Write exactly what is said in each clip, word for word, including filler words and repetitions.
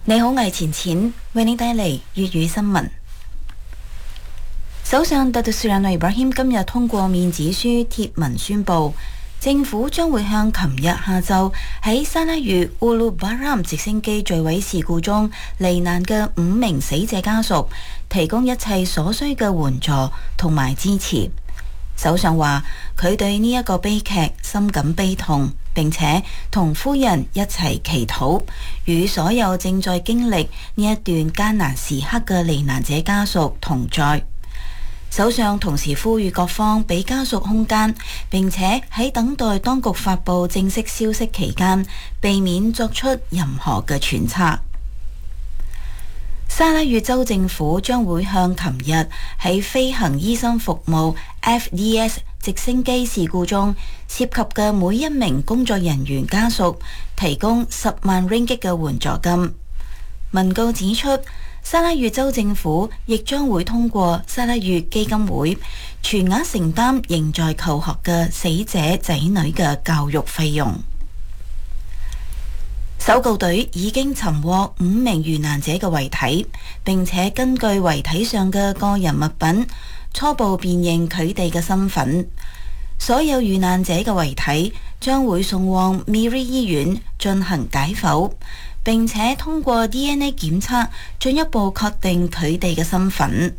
你好，魏錢錢為你帶嚟粵語新聞。首相特杜斯蘭內布拉希今日通過面子書貼文宣布，政府將會向琴日下晝喺沙拉越烏魯巴罕直升機墜毀事故中罹難嘅五名死者家屬提供一切所需嘅援助同埋支持。首相話佢對呢一個悲劇深感悲痛，並且同夫人一齊祈禱，與所有正在經歷呢一段艱難時刻嘅罹難者家屬同在。首相同時呼籲各方俾家屬空間，並且喺等待當局發布正式消息期間，避免作出任何嘅揣測。沙拉越州政府將會向琴日喺飛行醫生服務 F D S 直升機事故中涉及嘅每一名工作人員家屬提供十萬 ringgit 嘅援助金。文告指出，沙拉越州政府亦將會通過沙拉越基金會全額承擔仍在求學嘅死者仔女嘅教育費用。搜救隊已經尋獲五名遇難者嘅遺體，並且根據遺體上嘅個人物品初步辨認佢哋嘅身份。所有遇難者嘅遺體將會送往 Miri 醫院進行解剖，並且通過 D N A 檢測進一步確定佢哋嘅身份。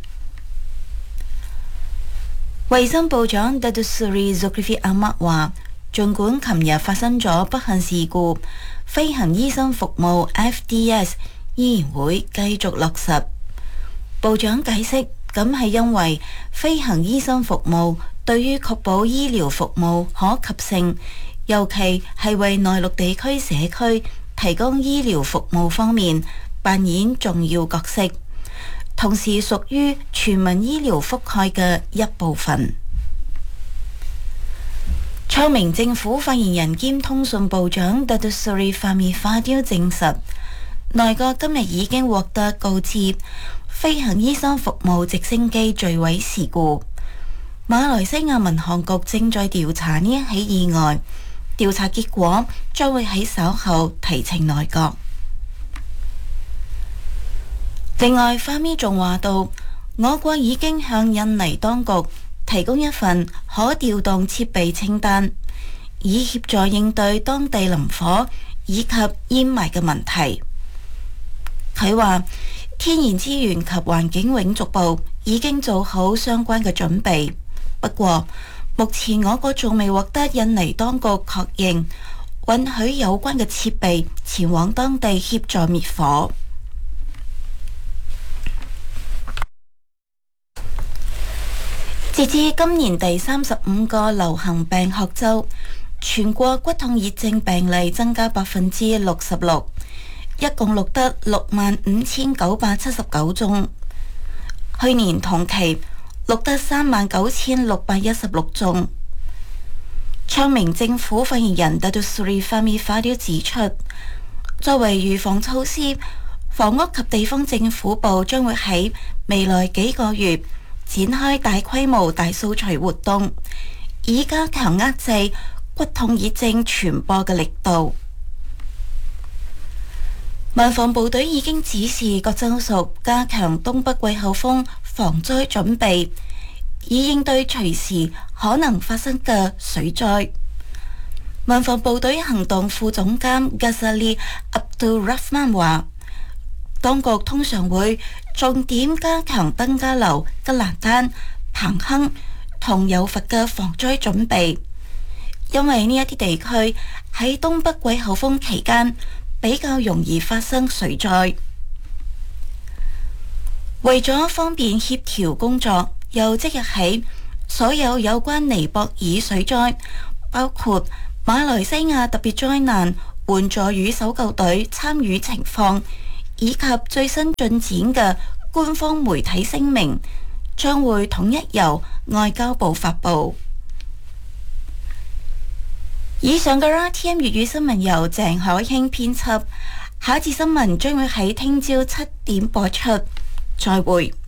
衛生部長 Datuk Seri Zulkifli Ahmad 話，儘管琴日發生咗不幸事故，飛行醫生服務 F D S 依然會繼續落實。部長解釋，咁係因為飛行醫生服務對於確保醫療服務可及性，尤其係為內陸地區社區提供醫療服務方面扮演重要角色，同時屬於全民醫療覆蓋嘅一部分。昌明政府發言人兼通訊部長 Datuk Seri Fahmi Fadil 證實，內閣今日已經獲得告知飛行醫生服務直升機墜毀事故。馬來西亞民航局正在調查呢一起意外，調查結果將會喺稍後提呈內閣。另外，花咪仲話到，我國已經向印尼當局提供一份可調動設備清單，以協助應對當地林火以及煙霾嘅問題。佢話，天然資源及環境永續部已經做好相關嘅準備，不過目前我國仲未獲得印尼當局確認允許有關嘅設備前往當地協助滅火。截至今年第三十五個流行病學週，全國骨痛熱症病例增加百分之六十六，一共錄得六萬五千九百七十九宗。去年同期錄得三萬九千六百一十六宗。昌明政府發言人 Datuk Seri Fahmi Fadil 指出，作為預防措施，房屋及地方政府部將會喺未來幾個月展開大規模大掃除活動，以加強遏制骨痛熱症傳播嘅力度。民防部隊已經指示各州屬加強東北季候風防災準備，以應對隨時可能發生嘅水災。民防部隊行動副總監 Ghazali Abdul Rahman 話，當局通常會重點加強登嘉樓、吉蘭丹、彭亨同柔佛嘅防災準備，因為呢一啲地區喺東北季候風期間比較容易發生水災。為咗方便協調工作，由即日起，所有有關尼泊爾水災，包括馬來西亞特別災難援助與搜救隊參與情況，以及最新進展嘅官方媒體聲明，將會統一由外交部發布。以上嘅 R T M 粵語新聞由鄭海興編輯，下一節新聞將會喺聽朝七點播出。再會。